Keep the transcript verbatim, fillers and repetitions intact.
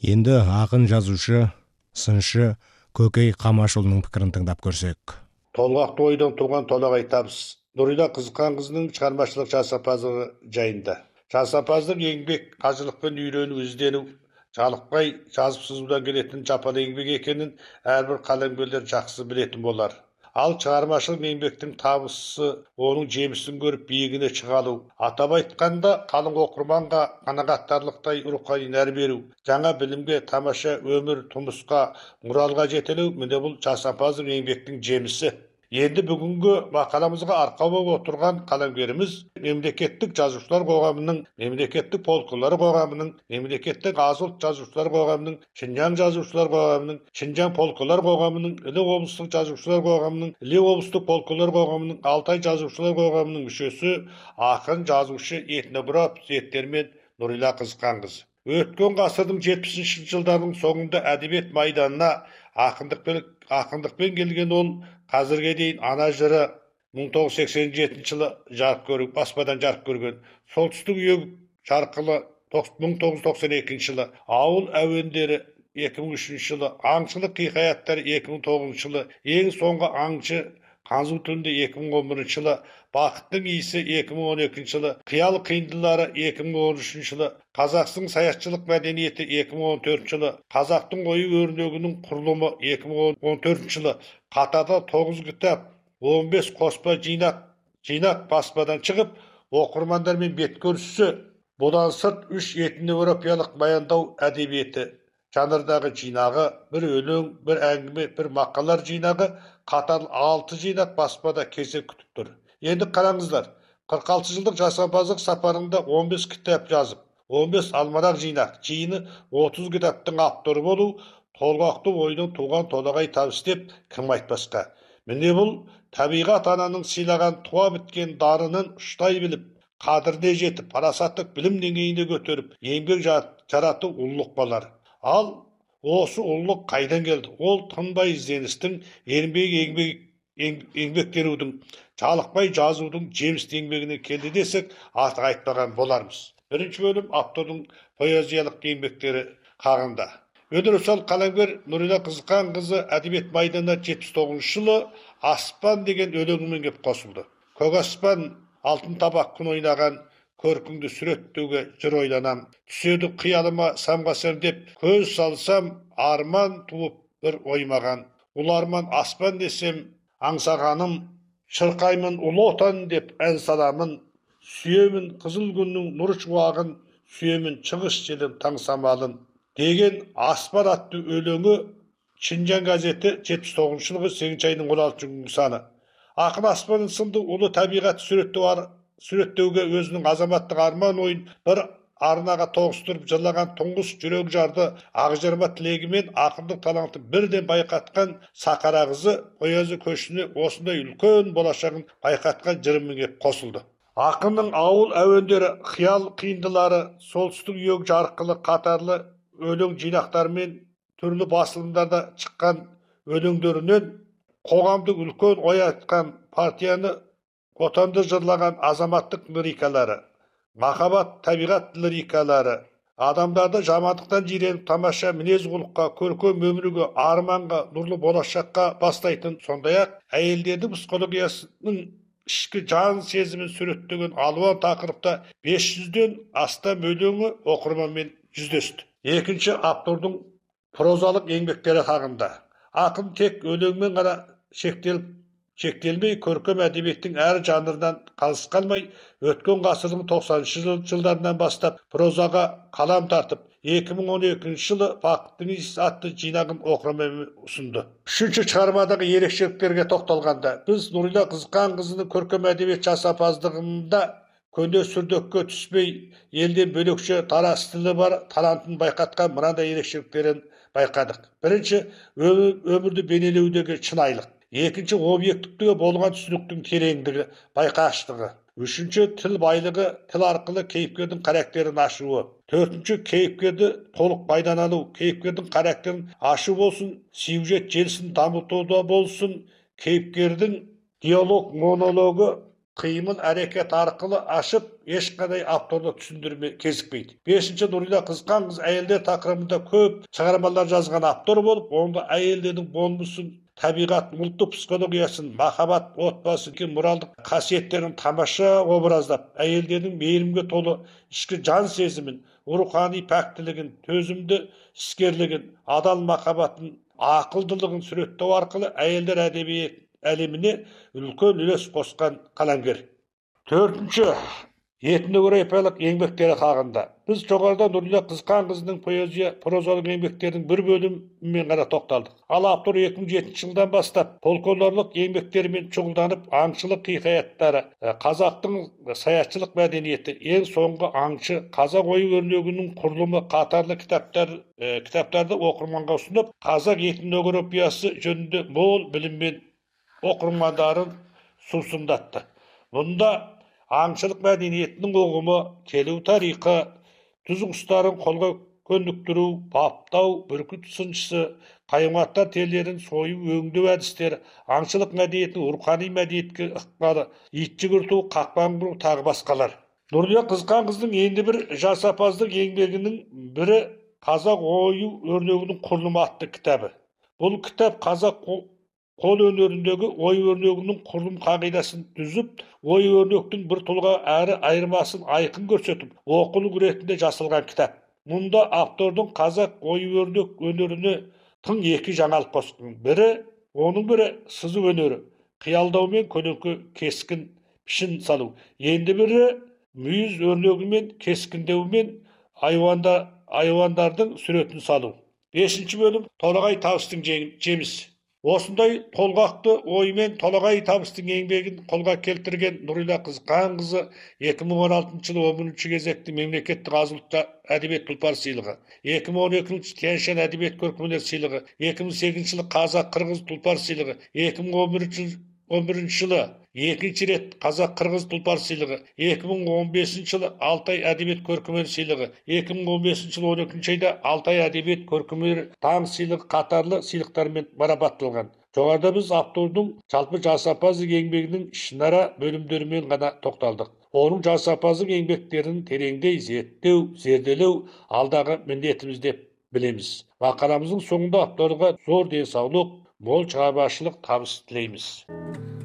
Енді ақын жазушы, сыншы Көкей Қамашұлының пікірін тыңдап көрсек. Толғақты ойдан туған толағай табыс. Нұрила Қызыққанқызының шығармашылық жасампаздығы жайында. Жасампаздық еңбек, қажылықпен үйрену, іздену, жалықпай жазып сызудан келетін жапалы еңбек екенін әрбір қаламгерлер жақсы білетін болар. Ал шығармашылық еңбектің табысы оның жемісін көріп биігіне шыға алу. Атап айтқанда, қалың оқырманға қанағаттарлықтай рухани нәр беру, жаңа білімге, тамаша өмір тұрмысқа, мұралға жетелеу, міне бұл жасампаздық еңбектің жемісі. Енді бүгінгі мақаламызға арқау болып отырған қаламгеріміз мемлекеттік жазушылар қоғамының, мемлекеттік полкылар қоғамының, мемлекеттік аз ұлт жазушылар қоғамының, Шинжаң жазушылар қоғамының, Шинжаң полкылар қоғамының, Іле облыстық жазушылар қоғамының, Іле облыстық полкылар қоғамының, Алтай жазушылар қоғамының мүшесі, ақын, жазушы, этнограф, зияткермен Нұрила Қызыққанқызы. Өткен ғасырдың жетпісінші жылдарының соңында әдебиет майданына ақындықпен, ақындықпен келген ол қазірге дейін ана жыры мың тоғыз жүз сексен жетінші жылы жарық көріп, баспадан жарық көрген. Солтүстік үйегі жарқылы мың тоғыз жүз тоқсан екінші жылы, ауыл әуендері екі мың үшінші жылы, аңшылық хикаяттары екі мың тоғызыншы жылы, ең соңғы аңшы Қанзу түнде екі мың он бірінші жылы, Бақыттың иісі екі мың он екінші жылы, Қиял қиындылары екі мың он үшінші жылы, Қазақтың саятшылық мәдениеті екі мың он төртінші жылы, Қазақтың ою өрнегінің құрылымы екі мың он төртінші жылы, қатарда тоғыз кітап, он бес қоспа жинақ, жинақ баспадан шығып, оқырмандармен бет көрісі, бұдан сырт үш этноевропиялық баяндау әдебиеті жанрдағы жинағы, бір өлең, бір әңгіме, бір мақалар жинағы, қатар алты жинақ баспада кезек күтіп тұр. Енді қараңыздар, қырық алты жылдық жасампаздық сапарында он бес кітап жазып, он бес алмарақ жинақ, жиыны отыз кітаптың авторы болу, толғақты ойдан туған толағай табыс деп кім айтпасқа. Міне бұл табиғат ананың сыйлаған туа біткен дарынын ұштай біліп, қадіріне жетіп, парасаттық білім деңгейіне көтеріп, еңбек жарату ұлылық болар. Ал осы ұлылық қайдан келді? Ол тынбай ізденістің, еңбек еңбек еңбектенудің, жалықпай жазудың жемісті еңбегінен келді десек, артық айтпаған болармыз. Бірінші бөлім автордың поэзиялық еңбектері хағында. Өндірісал қаламгер Нұрила Қызыққанқызы әдебиет майданына жетпіс тоғызыншы жылы Аспан деген өлеңімен кеп қосылды. Көк аспан, алтын табақ күн ойнаған, көркіңді суреттеуге жыр ойланам. Түседі қиялыма самғасам деп, көз салсам, арман туып бір оймаған. Ұлы арман аспан десем, аңсағаным, шырқаймын ұлы отан деп ән саламын. Сүйемін қызыл күннің нұр шуағын, сүйемін шығыс желін таң самалын. Деген Аспан атты өлеңі Шинжаң газеті жетпіс тоғызыншы жылғы сегізінші айының он алтыншы күнгі саны. Ақын аспанын сынды ұлы табиғат суреттеу суреттеуге өзінің азаматтық арман ойын бір арнаға тоғыстырып жырлаған тұңғыш жүрек жарды ақжарма тілегімен ақындық талантын бірден байқатқан Сақара қызы поэзия көшіне осындай үлкен болашағын байқатқан жырымен кеп қосылды. Ақынның ауыл әуендері, қиял қиындылары, солтүстік үйегі жарқылы қатарлы өлең жинақтарымен түрлі басылымдарда шыққан өлеңдерінен қоғамды үлкен ой айтқан, партияны, отанды жырлаған азаматтық лирикалары, махаббат, табиғат лирикалары, адамдарды жамандықтан жиреніп тамаша мінез құлыққа, көркем өмірге, арманға, нұрлы болашаққа бастайтын, сондай-ақ әйелдердің психологиясының ішкі жан сезімін суреттеген алуан тақырыпта бес жүзден астам өлеңі оқырманмен жүздесті. Екінші, автордың прозалық еңбектері хағында. Ақын тек өлеңмен ғана шектеліп шектелмей, көркем әдебиеттің әр жанрдан қалыс қалмай, өткен ғасырдың тоқсаныншы жылдарынан бастап прозаға қалам тартып, екі мың он екінші жылы Бақыттың иісі атты жинағын оқырманға ұсынды. Үшінші шығармадағы ерекшеліктерге тоқталғанда, біз Нұрила Қызыққанқызының көркем әдебиет жасампаздығында көне сүрдекке түспей, елден бөлекше дара стилі бар талантын байқатқан мынандай ерекшеліктерін байқадық. Бірінші, өмірді бейнелеудегі шынайылық. Екінші, объективтігі болған түсініктің тереңдігі, байқаштығы. Үшінші, тіл байлығы, тіл арқылы кейіпкердің характерін ашуы. Төртінші, кейіпкерді толық пайдан алу, кейіпкердің характерін ашу болсын, сюжет желісін дамытуда болсын, кейіпкердің диалог монологы кыймыл әрекет арқылы ашып, ешқандай авторды түсіндірме кезікпейді. Бешінші Нұрила Қызқан қыз әйелдер тақырыбында көп шығармалар жазған автор болып, онда әйелдердің болмысын, табиғат, ұлттық психологиясын, махаббат, отбасы, моральдық қасиеттерін тамаша образдап, әйелдердің мейірімге толы ішкі жан сезімін, рухани пәктілігін, төзімді іскерлігін, адал махаббатын, ақылдылығын суреттеу арқылы әйелдер әдебиет әлеміне үлкен үлес қосқан қаламгер. Төртінші, этнографиялық еңбектері хақында. Біз жоғарыда Нұрила Қызқан қызының поэзия, прозалық еңбектердің бір бөлімімен ғана тоқталдық. Ал автор екі мың жетінші жылдан бастап фольклорлық еңбектерімен шұғылданып, аңшылық хикаяттары, қазақтың саятшылық мәдениеті, ең соңғы аңшы, қазақ ою-өрнегінің құрылымы қатарлы кітаптар, кітаптарды оқырманға ұсынып, қазақ этнографиясы жөнінде мол біліммен оқырмандарын сусындатты. Мұнда аңшылық мәдениетінің ұғымы, келу тарихы, түзу құстарын қолға көндіктіру, баптау, бүркіт сыншысы, хайуанаттар терілерін сою, өңдеу әдістері, аңшылық мәдениетінің рухани мәдениетке ықпалы, ит жүгірту, қақпан құру, тағы басқалар. Нұрила Қызқан қыздың енді бір жасампаздық еңбегінің бірі қазақ ою-өрнегінің құрылымы атты кітабы. Бұл кітап қазақ қол өнеріндегі ою-өрнегінің құрылым қағидасын түзіп, ою-өрнектің бір тұлға әрі айырмасын айқын көрсетіп, оқулық ретінде жасалған кітап. Мұнда автордың қазақ ою-өрнек өнеріне тың екі жаңалық қосқан. Бірі, оның бірі сызу өнері, қиялдау мен көлеңке кескін пішін салу. Енді бірі мүйіз өрнегімен кескіндеу мен айуандардың суретін салу. Бесінші бөлім Толағай табыстың жемісі. Осындай толғақты оймен Толағай табыстың еңбегін қолға келтірген Нұрила Қызқан қызы екі мың он алтыншы жылы он бірінші кезекті мемлекеттік азулыққа әдебиет тұлпар сыйлығы, екі мың он екінші Тянь-Шань әдебиет көркемөнер сыйлығы, екі мың сегізінші жылы Қазақ-Қырғыз тұлпар сыйлығы, екі мың он бірінші жылы екінші рет Қазақ-Қырғыз тұлпар сыйлығы, екі мың он бесінші жылы Алтай әдебиет көркемөнер сыйлығы, екі мың он бесінші жылы он екінші айда Алтай әдебиет көркемөнер таң сыйлығы қатарлы сыйлықтармен марапатталған. Жоғарыда біз автордың жалпы жасампаздық еңбегінің ішінара бөлімдерімен ғана тоқталдық. Оның жасампаздық еңбектерін тереңдей зерттеу, зерделеу алдағы міндетіміз деп білеміз. Мақаламыздың соңында авторға зор денсаулық, мол шығармашылық табыс тілейміз.